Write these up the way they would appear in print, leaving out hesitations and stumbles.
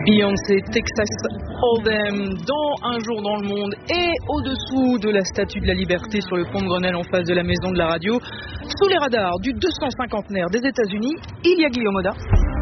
Beyoncé, Texas Hold'em, dans Un jour dans le monde et au-dessous de la Statue de la Liberté sur le pont de Grenelle en face de la Maison de la Radio, sous les radars du 250aire des États-Unis, il y a Guillaume Oda.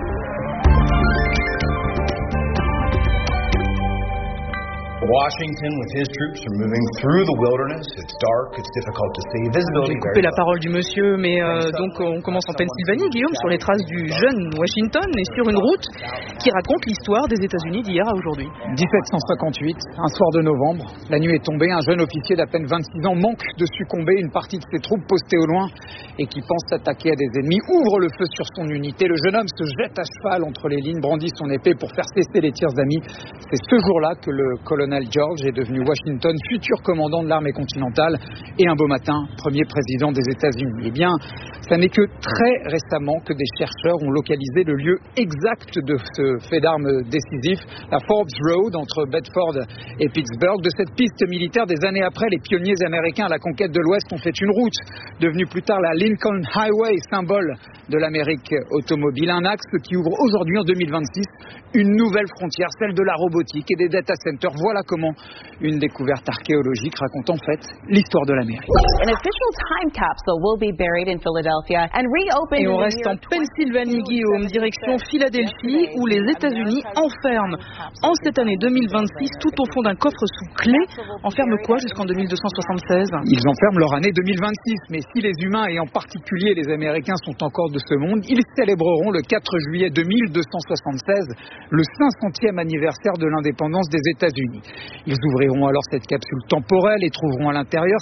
Washington, with his troops, are moving through the wilderness. It's dark, it's difficult to see. Visibility. J'ai coupé la parole du monsieur, mais donc on commence en Pennsylvanie, Guillaume, sur les traces du jeune Washington et sur une route qui raconte l'histoire des États-Unis d'hier à aujourd'hui. 1758, un soir de novembre, la nuit est tombée, un jeune officier d'à peine 26 ans manque de succomber. Une partie de ses troupes postées au loin et qui pense s'attaquer à des ennemis ouvre le feu sur son unité. Le jeune homme se jette à cheval entre les lignes, brandit son épée pour faire cesser les tirs amis. C'est ce jour-là que le colonel George est devenu Washington, futur commandant de l'armée continentale et un beau matin, premier président des États-Unis. Eh bien, ça n'est que très récemment que des chercheurs ont localisé le lieu exact de ce fait d'armes décisif, la Forbes Road entre Bedford et Pittsburgh. De cette piste militaire, des années après, les pionniers américains à la conquête de l'Ouest ont fait une route, devenue plus tard la Lincoln Highway, symbole de l'Amérique automobile. Un axe qui ouvre aujourd'hui, en 2026, une nouvelle frontière, celle de la robotique et des data centers. Voilà comment une découverte archéologique raconte en fait l'histoire de l'Amérique. Et on reste en Pennsylvanie, Guillaume, direction Philadelphie, où les États-Unis enferment en cette année 2026, tout au fond d'un coffre sous clé. Enferment quoi jusqu'en 2276 ? Ils enferment leur année 2026, mais si les humains et en particulier les Américains sont encore de ce monde, ils célébreront le 4 juillet 2276 le 500e anniversaire de l'indépendance des États-Unis. Ils ouvriront alors cette capsule temporelle et trouveront à l'intérieur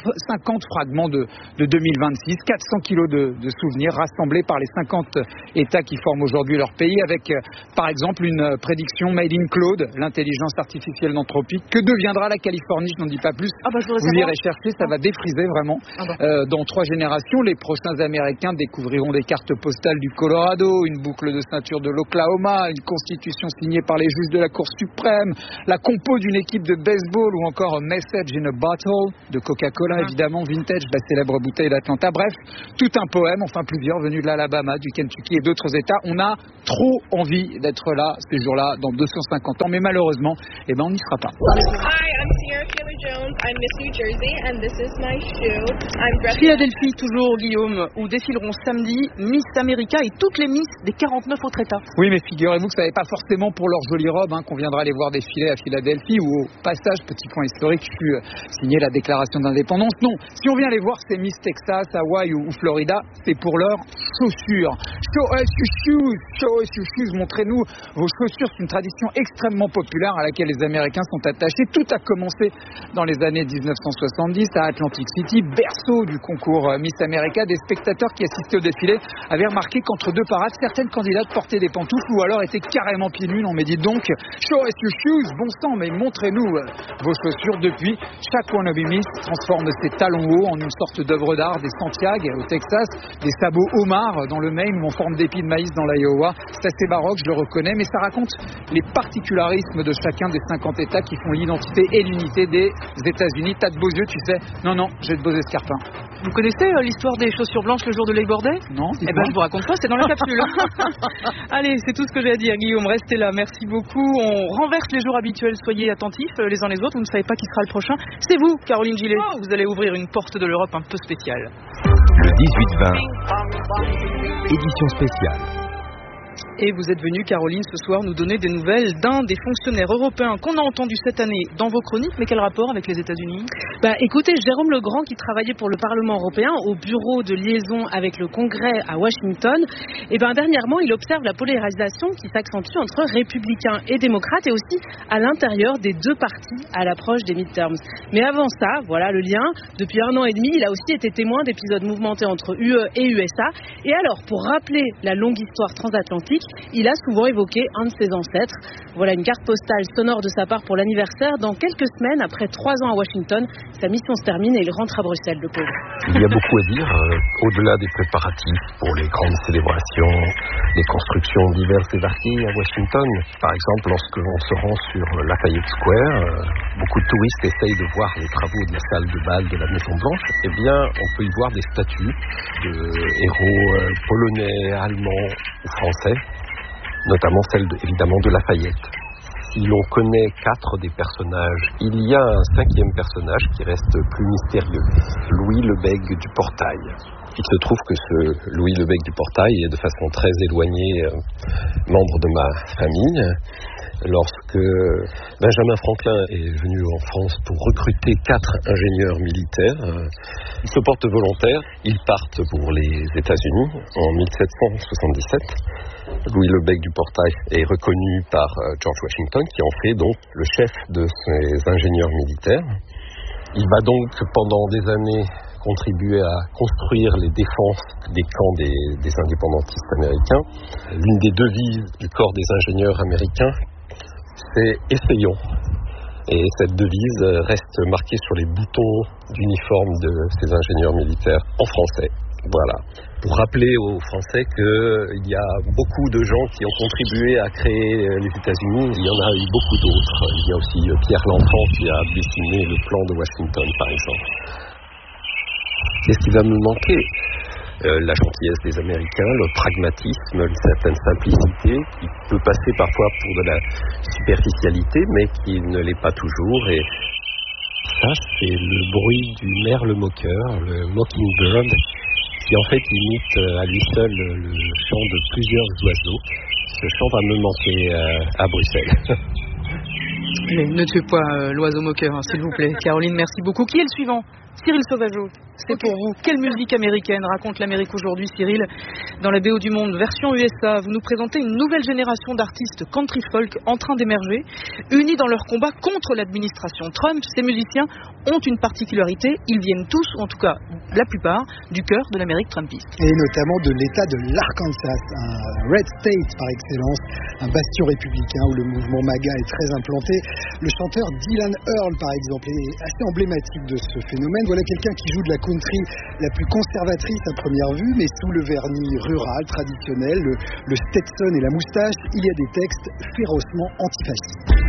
50 fragments de 2026, 400 kilos de souvenirs rassemblés par les 50 États qui forment aujourd'hui leur pays, avec par exemple une prédiction made in Claude, l'intelligence artificielle d'Anthropique. Que deviendra la Californie? Je n'en dis pas plus. Vous irez chercher, ça va défriser vraiment. Dans 3 générations, les prochains Américains découvriront des cartes postales du Colorado, une boucle de ceinture de l'Oklahoma, une constitution signée par les juges de la Cour suprême, la compo d'une équipe de baseball ou encore Message in a Bottle de Coca-Cola, évidemment, vintage, la célèbre bouteille d'Atlanta. Bref, tout un poème, enfin plusieurs, venus de l'Alabama, du Kentucky et d'autres États. On a trop envie d'être là, ces jours-là, dans 250 ans, mais malheureusement, on n'y sera pas. Hi, I'm Sierra Taylor Jones, I'm Miss New Jersey, and this is my shoe. Philadelphie, toujours, Guillaume, où défileront samedi Miss America et toutes les Miss des 49 autres États. Oui, mais figurez-vous que ça n'est pas forcément pour leurs jolies robes qu'on viendra les voir défiler à Philadelphie, où au passage, petit point historique, fut signée la déclaration d'indépendance. Non, si on vient les voir, c'est Miss Texas, Hawaï ou Florida, c'est pour leurs chaussures. Show us your shoes, show us your shoes, montrez-nous vos chaussures. C'est une tradition extrêmement populaire à laquelle les Américains sont attachés. Tout a commencé dans les années 1970 à Atlantic City, berceau du concours Miss America. Des spectateurs qui assistaient au défilé avaient remarqué qu'entre 2 parades, certaines candidates portaient des pantoufles ou alors étaient carrément pieds nus. On m'a dit donc, show us your shoes, bon sang, mais montrez-nous vos chaussures. Depuis, chaque wannabe Miss transforme ses talons hauts en une sorte d'œuvre d'art, des Santiago au Texas, des sabots Omar dans le Maine ou en forme d'épi de maïs dans l'Iowa. C'est assez baroque, je le reconnais, mais ça raconte les particularismes de chacun des 50 États qui font l'identité et l'unité des États-Unis. T'as de beaux yeux, tu sais. Non, j'ai de beaux escarpins. Vous connaissez l'histoire des chaussures blanches le jour de Labor Day ? Non. Je vous raconte pas, c'est dans la capsule. Allez, c'est tout ce que j'ai à dire, Guillaume. Restez là, merci beaucoup. On renverse les jours habituels, soyez attentifs les uns les autres. Vous ne savez pas qui sera le prochain. C'est vous, Caroline Gillet. Vous allez ouvrir une porte de l'Europe un peu spéciale. Le 18-20, édition spéciale. Et vous êtes venue, Caroline, ce soir nous donner des nouvelles d'un des fonctionnaires européens qu'on a entendu cette année dans vos chroniques. Mais quel rapport avec les États-Unis ? Écoutez, Jérôme Legrand, qui travaillait pour le Parlement européen au bureau de liaison avec le Congrès à Washington, dernièrement, il observe la polarisation qui s'accentue entre républicains et démocrates et aussi à l'intérieur des 2 partis à l'approche des midterms. Mais avant ça, voilà le lien. Depuis 1 an et demi, il a aussi été témoin d'épisodes mouvementés entre UE et USA. Et alors, pour rappeler la longue histoire transatlantique, il a souvent évoqué un de ses ancêtres. Voilà une carte postale sonore de sa part pour l'anniversaire. Dans quelques semaines, après 3 ans à Washington, sa mission se termine et il rentre à Bruxelles, le pauvre. Il y a beaucoup à dire, au-delà des préparatifs pour les grandes célébrations, les constructions diverses et variées à Washington. Par exemple, lorsque l'on se rend sur Lafayette Square, beaucoup de touristes essayent de voir les travaux de la salle de bal de la Maison Blanche. On peut y voir des statues de héros polonais, allemands ou français. notamment celle évidemment de Lafayette. Si l'on connaît 4 des personnages, il y a un 5e personnage qui reste plus mystérieux, Louis Lebègue du Portail. Il se trouve que ce Louis Lebègue du Portail est de façon très éloignée membre de ma famille. Lorsque Benjamin Franklin est venu en France pour recruter 4 ingénieurs militaires, ils se portent volontaires, ils partent pour les États-Unis en 1777. Louis Lebègue du Portail est reconnu par George Washington, qui en fait donc le chef de ces ingénieurs militaires. Il va donc pendant des années contribuer à construire les défenses des camps des indépendantistes américains. L'une des devises du corps des ingénieurs américains, c'est « Essayons ». Et cette devise reste marquée sur les boutons d'uniforme de ces ingénieurs militaires en français. Voilà. Pour rappeler aux Français qu'il y a beaucoup de gens qui ont contribué à créer les États-Unis, il y en a eu beaucoup d'autres. Il y a aussi Pierre L'Enfant qui a dessiné le plan de Washington, par exemple. Qu'est-ce qui va me manquer ? La gentillesse des Américains, le pragmatisme, une certaine simplicité qui peut passer parfois pour de la superficialité, mais qui ne l'est pas toujours. Et ça, c'est le bruit du merle moqueur, le mockingbird, qui en fait imite à lui seul le chant de plusieurs oiseaux. Ce chant va me manquer à Bruxelles. Allez, ne tuez pas l'oiseau moqueur, hein, s'il vous plaît. Caroline, merci beaucoup. Qui est le suivant ? Cyril Sauvageau, c'est pour vous. Quelle musique américaine raconte l'Amérique aujourd'hui, Cyril ? Dans la BO du Monde, version USA, vous nous présentez une nouvelle génération d'artistes country folk en train d'émerger, unis dans leur combat contre l'administration Trump. Ces musiciens ont une particularité, ils viennent tous, ou en tout cas la plupart, du cœur de l'Amérique trumpiste. Et notamment de l'État de l'Arkansas, un red state par excellence, un bastion républicain où le mouvement MAGA est très implanté. Le chanteur Dylan Earl, par exemple, est assez emblématique de ce phénomène. Voilà quelqu'un qui joue de la country la plus conservatrice à première vue, mais sous le vernis rural, traditionnel, le Stetson et la moustache, il y a des textes férocement antifascistes.